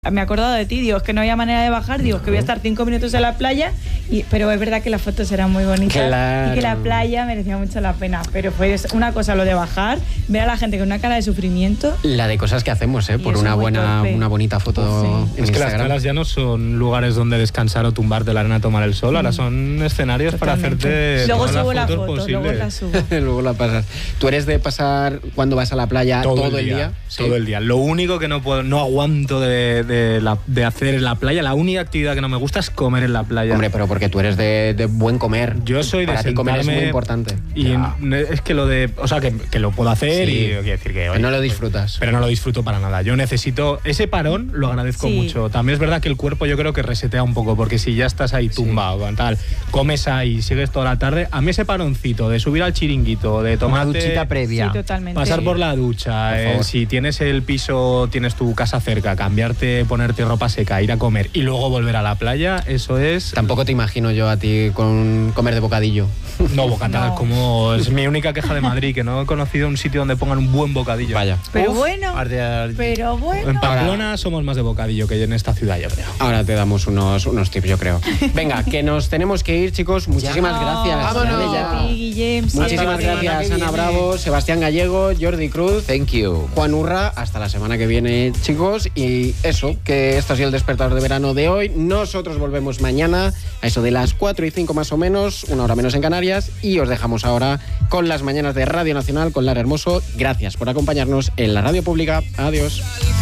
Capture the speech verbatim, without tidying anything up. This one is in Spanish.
Me he acordado de ti, digo, es que no había manera de bajar, digo, es que voy a estar cinco minutos en la playa, y, pero es verdad que las fotos eran muy bonitas, claro. Y que la playa merecía mucho la pena, pero fue una cosa lo de bajar, ver a la gente con una cara de sufrimiento. La de cosas que hacemos, ¿eh? Por una buena, una bonita foto sí. en Es Instagram. que las calas ya no son lugares donde descansar o tumbarte de la arena a tomar el sol, mm. ahora son escenarios Totalmente. para hacerte Luego subo la la foto, foto, luego la subo. Luego la pasas. ¿Tú eres de pasar cuando vas a la playa todo, todo el día? día? Sí. Todo el día. Lo único que no puedo, no aguanto de, de, la, de hacer en la playa, la única actividad que no me gusta es comer en la playa. Hombre, pero porque tú eres de, de buen comer. Yo soy Para de ti comer es muy importante. Y ya. es que lo de, o sea, que, que lo puedo hacer sí. y quiero decir que... Oye, pero no lo disfrutas. Pero no lo disfruto para nada. Yo necesito ese parón, lo agradezco sí. mucho. También es verdad que el cuerpo yo creo que resetea un poco, porque si ya estás ahí tumbado, sí. tal, comes ahí y sigues toda la tarde, a mí ese paroncito de subir al chiringuito, de tomarte... Una duchita previa. Sí, totalmente. Pasar sí. por la ducha, por eh, si tienes el piso, tienes tu casa cerca, cambiarte, ponerte ropa seca, ir a comer y luego volver a la playa, eso es... Tampoco te imagino yo a ti con comer de bocadillo. No, bocata, no. como es mi única queja de Madrid, que no he conocido un sitio donde pongan un buen bocadillo. Vaya. Pero Uf, bueno, arde, arde. pero bueno. En Pamplona ahora, somos más de bocadillo que en esta ciudad, yo creo. Ahora te damos unos, unos tips, yo creo. Venga, que nos tenemos que ir, chicos. Muchísimas ya. gracias. Vámonos. Ya. Guillem, Muchísimas gracias, Ana Bravo, Sebastián Gallego, Jordi Cruz. Thank you. Juan Urra. Hasta la semana que viene, chicos. Y eso, que esto ha sido el despertador de verano de hoy. Nosotros volvemos mañana a eso de las cuatro y cinco más o menos, una hora menos en Canarias. Y os dejamos ahora con las mañanas de Radio Nacional con Lara Hermoso. Gracias por acompañarnos en la radio pública. Adiós.